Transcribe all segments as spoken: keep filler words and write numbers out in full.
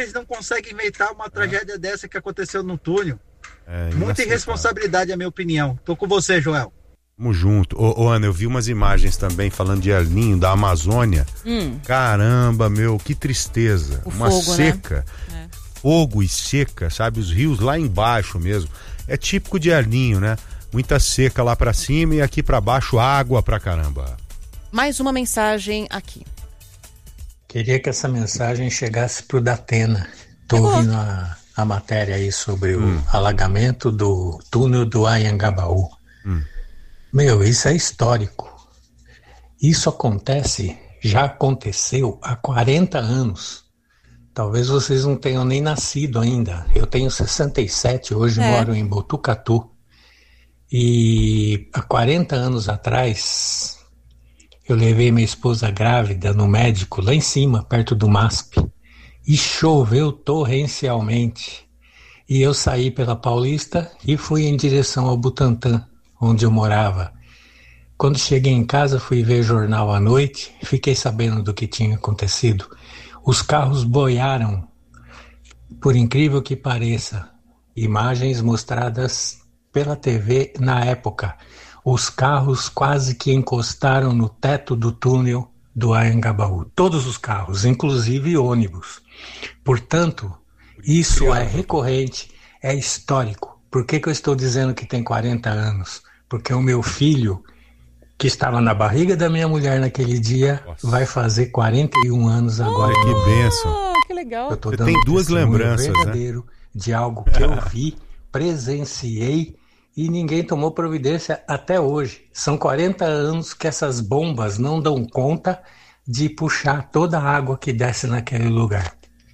eles não conseguem inventar uma tragédia é. dessa que aconteceu no túnel. É, Muita irresponsabilidade, é a minha opinião. Tô com você, Joel. Tamo junto. Ô, ô, Ana, eu vi umas imagens também falando de El Ninho, da Amazônia. Hum. Caramba, meu, que tristeza. O uma fogo, seca. Né? É. Fogo e seca, sabe? Os rios lá embaixo mesmo. É típico de El Ninho, né? Muita seca lá pra cima e aqui pra baixo água pra caramba. Mais uma mensagem aqui. Queria que essa mensagem chegasse pro Datena. Tô ouvindo a, a matéria aí sobre hum. o alagamento do túnel do Anhangabaú. Hum. Meu, isso é histórico. Isso acontece, já aconteceu há quarenta anos. Talvez vocês não tenham nem nascido ainda. Eu tenho sessenta e sete, hoje é. moro em Botucatu. E há quarenta anos atrás, eu levei minha esposa grávida no médico lá em cima, perto do M A S P. E choveu torrencialmente. E eu saí pela Paulista e fui em direção ao Butantã, onde eu morava. Quando cheguei em casa, fui ver jornal à noite, fiquei sabendo do que tinha acontecido. Os carros boiaram, por incrível que pareça. Imagens mostradas pela T V na época. Os carros quase que encostaram no teto do túnel do Anhangabaú. Todos os carros, inclusive ônibus. Portanto, isso é recorrente, é histórico. Por que que eu estou dizendo que tem quarenta anos? Porque o meu filho, que estava na barriga da minha mulher naquele dia, Nossa. vai fazer quarenta e um anos agora. Oh, que bênção. Que legal. Eu tô Você dando tem um duas lembranças, verdadeiro, né? De algo que eu vi, presenciei e ninguém tomou providência até hoje. São quarenta anos que essas bombas não dão conta de puxar toda a água que desce naquele lugar.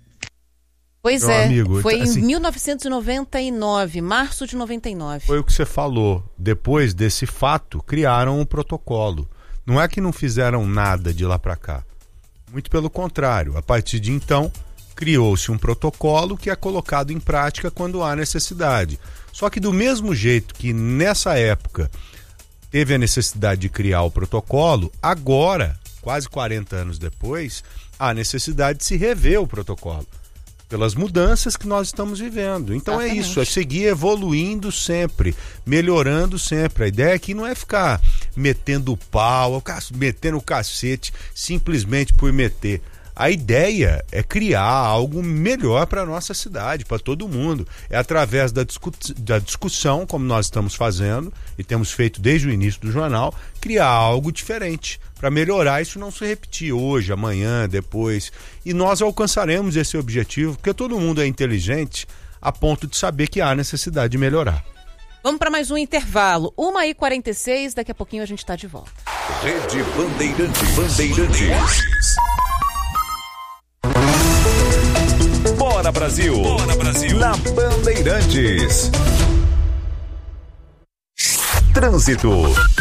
Pois Meu é, amigo, foi assim, em mil novecentos e noventa e nove, março de noventa e nove. Foi o que você falou. Depois desse fato, criaram um protocolo. Não é que não fizeram nada de lá para cá. Muito pelo contrário. A partir de então, criou-se um protocolo que é colocado em prática quando há necessidade. Só que do mesmo jeito que nessa época teve a necessidade de criar o protocolo, agora, quase quarenta anos depois, há necessidade de se rever o protocolo. Pelas mudanças que nós estamos vivendo. Então Exatamente. é isso, é seguir evoluindo sempre, melhorando sempre. A ideia aqui não é ficar metendo o pau, metendo o cacete simplesmente por meter. A ideia é criar algo melhor para a nossa cidade, para todo mundo. É através da, discu- da discussão, como nós estamos fazendo, e temos feito desde o início do jornal, criar algo diferente, para melhorar isso não se repetir hoje, amanhã, depois. E nós alcançaremos esse objetivo, porque todo mundo é inteligente a ponto de saber que há necessidade de melhorar. Vamos para mais um intervalo. uma e quarenta e seis, daqui a pouquinho a gente está de volta. Rede Bandeirantes. Bandeirantes. Bora Brasil! Bora Brasil! Na Bandeirantes. Trânsito.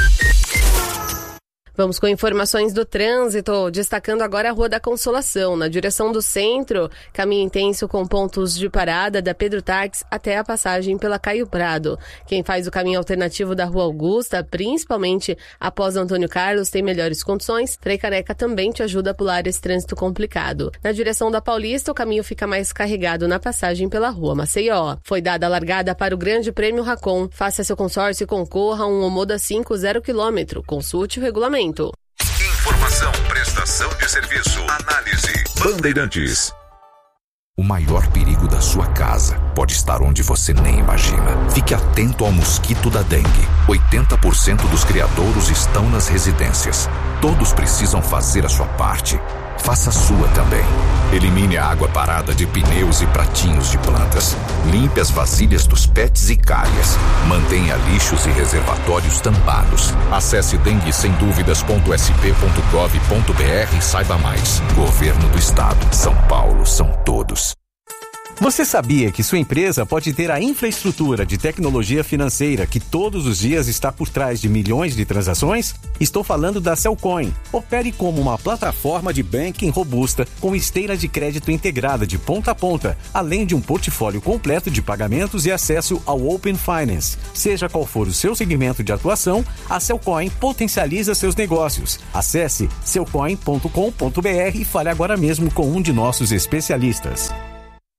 Vamos com informações do trânsito, destacando agora a Rua da Consolação, na direção do centro, caminho intenso com pontos de parada da Pedro Taques até a passagem pela Caio Prado. Quem faz o caminho alternativo da Rua Augusta, principalmente após Antônio Carlos, tem melhores condições. Frei Caneca também te ajuda a pular esse trânsito complicado. Na direção da Paulista, o caminho fica mais carregado na passagem pela Rua Maceió. Foi dada a largada para o Grande Prêmio Racon. Faça seu consórcio e concorra a um Omoda cinco zero quilômetro. Consulte o regulamento. Informação, prestação de serviço, análise. Bandeirantes. O maior perigo da sua casa pode estar onde você nem imagina. Fique atento ao mosquito da dengue. oitenta por cento dos criadouros estão nas residências. Todos precisam fazer a sua parte. Faça a sua também. Elimine a água parada de pneus e pratinhos de plantas. Limpe as vasilhas dos pets e calhas. Mantenha lixos e reservatórios tampados. Acesse dengue sem dúvidas ponto s p ponto gov ponto b r e saiba mais. Governo do Estado. São Paulo são todos. Você sabia que sua empresa pode ter a infraestrutura de tecnologia financeira que todos os dias está por trás de milhões de transações? Estou falando da Cellcoin. Opere como uma plataforma de banking robusta com esteira de crédito integrada de ponta a ponta, além de um portfólio completo de pagamentos e acesso ao Open Finance. Seja qual for o seu segmento de atuação, a Cellcoin potencializa seus negócios. Acesse cellcoin ponto com ponto b r e fale agora mesmo com um de nossos especialistas.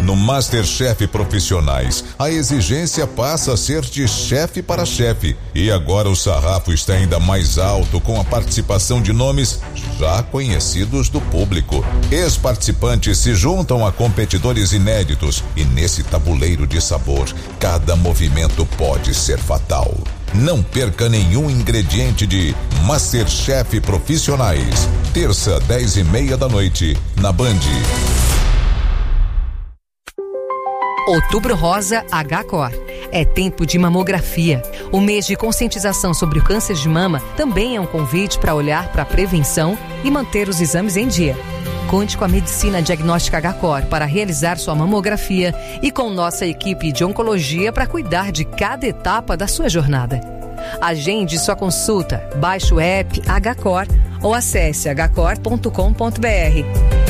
No MasterChef Profissionais, a exigência passa a ser de chefe para chefe. E agora o sarrafo está ainda mais alto com a participação de nomes já conhecidos do público. Ex-participantes se juntam a competidores inéditos e nesse tabuleiro de sabor, cada movimento pode ser fatal. Não perca nenhum ingrediente de MasterChef Profissionais. Terça, dez e meia da noite, na Band. Outubro Rosa H-Cor. É tempo de mamografia. O mês de conscientização sobre o câncer de mama também é um convite para olhar para a prevenção e manter os exames em dia. Conte com a Medicina Diagnóstica H-Cor para realizar sua mamografia e com nossa equipe de oncologia para cuidar de cada etapa da sua jornada. Agende sua consulta, baixe o app H-Cor ou acesse h cor ponto com ponto b r.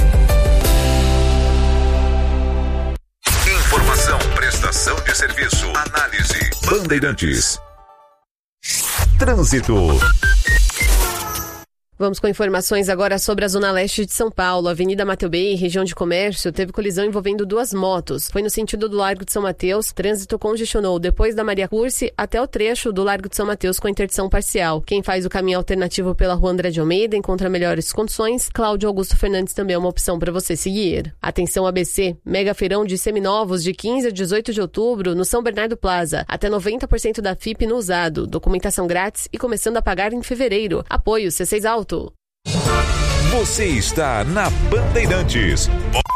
Informação, prestação de serviço, análise, Bandeirantes. Trânsito. Vamos com informações agora sobre a Zona Leste de São Paulo. Avenida Mateu Bey, região de comércio, teve colisão envolvendo duas motos. Foi no sentido do Largo de São Mateus. Trânsito congestionou depois da Maria Cursi até o trecho do Largo de São Mateus com interdição parcial. Quem faz o caminho alternativo pela Rua André de Almeida encontra melhores condições. Cláudio Augusto Fernandes também é uma opção para você seguir. Atenção A B C, mega feirão de seminovos de quinze a dezoito de outubro no São Bernardo Plaza. Até noventa por cento da F I P no usado. Documentação grátis e começando a pagar em fevereiro. Apoio C seis Auto. Você está na Bandeirantes.